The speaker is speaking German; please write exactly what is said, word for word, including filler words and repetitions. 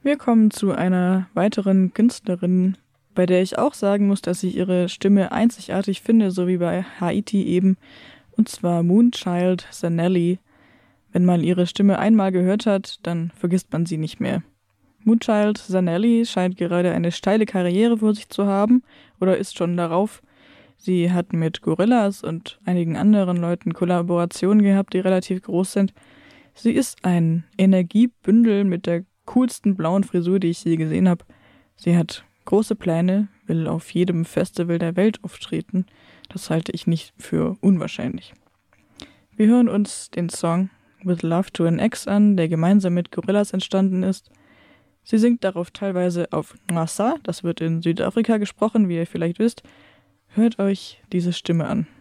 Wir kommen zu einer weiteren Künstlerin, bei der ich auch sagen muss, dass ich ihre Stimme einzigartig finde, so wie bei Haiti eben, und zwar Moonchild Zanelli. Wenn man ihre Stimme einmal gehört hat, dann vergisst man sie nicht mehr. Moonchild Zanelli scheint gerade eine steile Karriere vor sich zu haben oder ist schon darauf. Sie hat mit Gorillaz und einigen anderen Leuten Kollaborationen gehabt, die relativ groß sind. Sie ist ein Energiebündel mit der coolsten blauen Frisur, die ich je gesehen habe. Sie hat große Pläne, will auf jedem Festival der Welt auftreten. Das halte ich nicht für unwahrscheinlich. Wir hören uns den Song With Love to an Ex an, der gemeinsam mit Gorillaz entstanden ist. Sie singt darauf teilweise auf Nwassa, das wird in Südafrika gesprochen, wie ihr vielleicht wisst. Hört euch diese Stimme an.